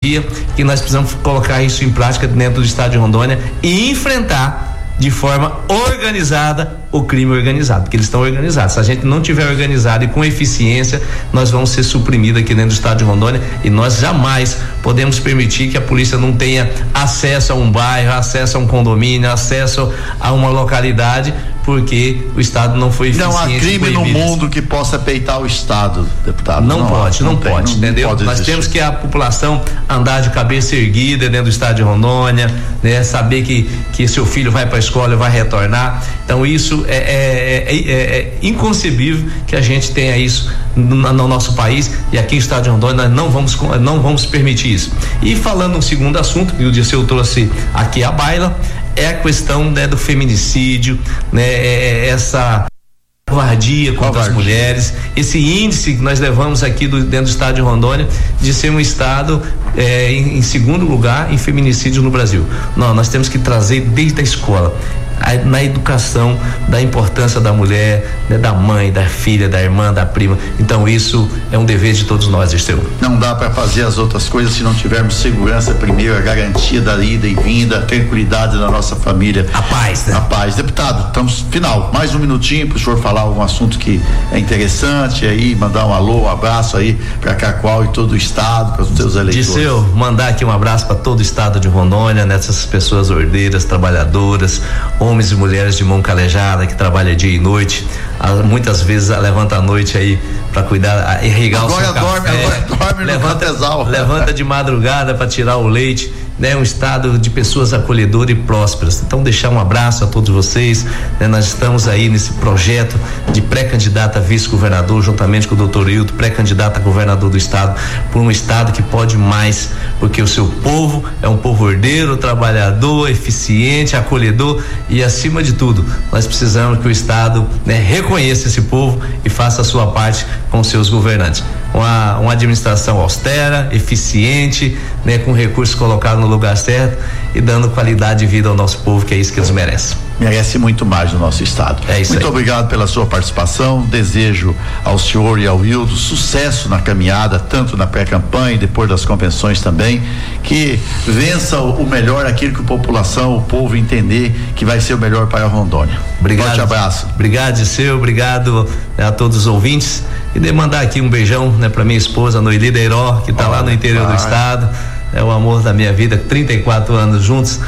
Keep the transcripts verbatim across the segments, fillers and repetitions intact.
chefia, que nós precisamos colocar isso em prática dentro do estado de Rondônia e enfrentar de forma organizada o crime organizado, porque eles estão organizados. Se a gente não tiver organizado e com eficiência, nós vamos ser suprimidos aqui dentro do estado de Rondônia, e nós jamais podemos permitir que a polícia não tenha acesso a um bairro, acesso a um condomínio, acesso a uma localidade, porque o estado não foi eficiente. Não há crime no mundo que possa peitar o estado, deputado. Não, não pode, não, não tem, pode, não, entendeu? Não pode Nós temos que a população andar de cabeça erguida dentro do estado de Rondônia, né? Saber que que seu filho vai para a escola e vai retornar. Então isso é, é, é, é inconcebível que a gente tenha isso no, no nosso país, e aqui no estado de Rondônia nós não vamos não vamos permitir isso. E falando um segundo assunto que o Dirceu trouxe aqui à baila, é a questão, né, do feminicídio, né, é, é essa covardia contra Covardia. as mulheres, esse índice que nós levamos aqui do, dentro do estado de Rondônia de ser um estado é, em, em segundo lugar em feminicídio no Brasil. Não, nós temos que trazer desde a escola, a, na educação, da importância da mulher, né, da mãe, da filha, da irmã, da prima. Então isso é um dever de todos nós, Dirceu. Não dá para fazer as outras coisas se não tivermos segurança primeiro, a garantia da ida e vinda, a tranquilidade da nossa família. A paz, né? A paz. Deputado, estamos final, mais um minutinho para o senhor falar algum assunto que é interessante aí, mandar um alô, um abraço aí para Cacoal e todo o estado, para os seus eleitores. Dirceu, mandar aqui um abraço para todo o estado de Rondônia, nessas pessoas ordeiras, trabalhadoras, homens e mulheres de mão calejada que trabalham dia e noite, muitas vezes levanta a noite aí para cuidar, irrigar agora o seu dorme, café, agora dorme levanta, no levanta de madrugada para tirar o leite, né? Um estado de pessoas acolhedoras e prósperas. Então deixar um abraço a todos vocês, né? Nós estamos aí nesse projeto de pré-candidato a vice-governador, juntamente com o doutor Hilton, pré-candidato a governador do estado, por um estado que pode mais, porque o seu povo é um povo ordeiro, trabalhador, eficiente, acolhedor, e acima de tudo, nós precisamos que o estado, né, reconheça esse povo e faça a sua parte com seus governantes. Uma, uma administração austera, eficiente, né, com recursos colocados no lugar certo e dando qualidade de vida ao nosso povo, que é isso que eles merecem. Merece muito mais no nosso estado. É isso muito aí. Obrigado pela sua participação. Desejo ao senhor e ao Hildo sucesso na caminhada, tanto na pré-campanha e depois das convenções também, que vença o melhor, aquilo que a população, o povo entender que vai ser o melhor para a Rondônia. Obrigado. Forte abraço. Obrigado, Dirceu, obrigado, né, a todos os ouvintes, e de mandar aqui um beijão, né, para minha esposa Noeli Deiró, que está lá no interior pai. do estado. É o amor da minha vida, trinta e quatro anos juntos,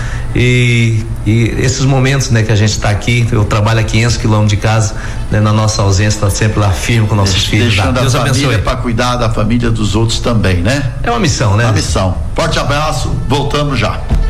e, e esses momentos, né, que a gente está aqui, eu trabalho a quinhentos quilômetros de casa, né, na nossa ausência, está sempre lá firme com nossos Deixa, filhos. Deixando Deus a abençoe. família para cuidar da família dos outros também, né? É uma missão, né? Uma missão. Forte abraço, voltamos já.